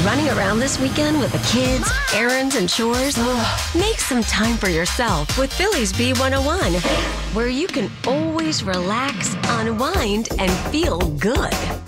running around this weekend with the kids, errands, and chores? Make some time for yourself with Phillies B101, where you can always relax, unwind, and feel good.